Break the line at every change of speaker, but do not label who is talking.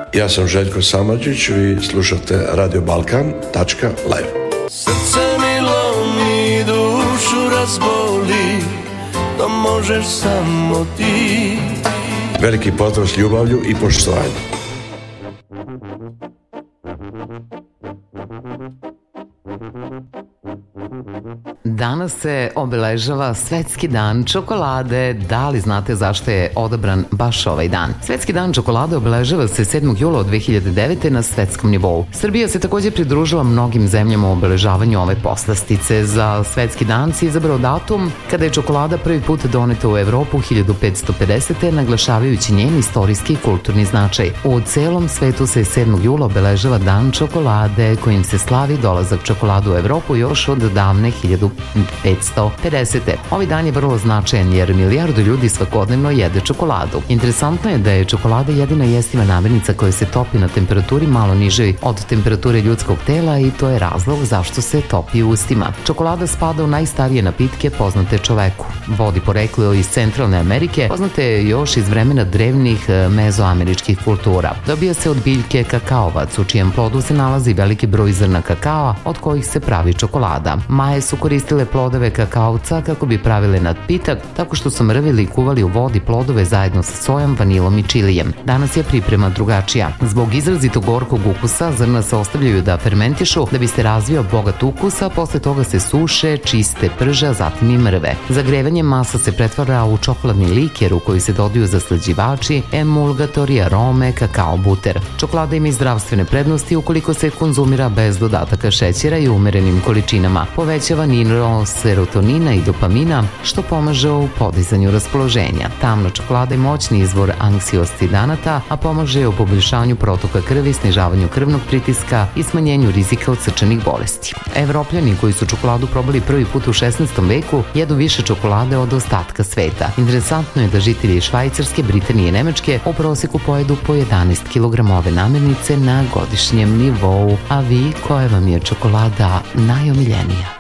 Ja sam Željko Samardžić, vi slušate radiobalkan.live.
Srce mi lomi, dušu razboli, to možeš samo ti.
Veliki pozdrav s ljubavlju i poštovanjem.
Danas se obeležava Svetski dan čokolade. Da li znate zašto je odabran baš ovaj dan? Svetski dan čokolade obeležava se 7. jula od 2009. na svetskom nivou. Srbija se također pridružila mnogim zemljama u obeležavanju ove poslastice. Za Svetski dan se izabrao datum kada je čokolada prvi put doneta u Evropu 1550. naglašavajući njen istorijski i kulturni značaj. U celom svetu se 7. jula obeležava dan čokolade kojim se slavi dolazak čokolade u Evropu još od davne 1550. Ovaj dan je vrlo značajan jer milijardu ljudi svakodnevno jede čokoladu. Interesantno je da je čokolada jedina jestiva namirnica koja se topi na temperaturi malo nižoj od temperature ljudskog tela i to je razlog zašto se topi u ustima. Čokolada spada u najstarije napitke poznate čoveku. Vodi poreklo iz Centralne Amerike, poznate je još iz vremena drevnih mezoameričkih kultura. Dobija se od biljke kakaovac, u čijem plodu se nalazi veliki broj zrna kakaoa od kojih se pravi čokolada. Maje su koristile plodove kakaovca kako bi pravile napitak, tako što su mrvili i kuvali u vodi plodove zajedno sa sojom, vanilom i čilijem. Danas je priprema drugačija. Zbog izrazito gorkog ukusa zrna se ostavljaju da fermentišu da bi se razvio bogat ukus, a posle toga se suše, čiste, prže, a zatim i mrve. Zagrevanjem masa se pretvara u čokoladni liker u koji se dodaju zaslađivači, emulgatori, arome, kakao, buter. Čokolada ima i zdravstvene prednosti ukoliko se konzumira bez dodataka šećera i umerenim količinama. Povećava nivo serotonina i dopamina, što pomaže u podizanju raspoloženja. Tamna čokolada je moćni izvor anksiocidanata, a pomaže u poboljšavanju protoka krvi, snižavanju krvnog pritiska i smanjenju rizika od srčanih bolesti. Evropljani koji su čokoladu probali prvi put u 16. veku jedu više čokolade od ostatka sveta. Interesantno je da žitelji Švajcarske, Britanije i Nemačke u proseku pojedu po 11 kg ove namirnice na godišnjem nivou. A vi, koja vam je čokolada najomiljenija?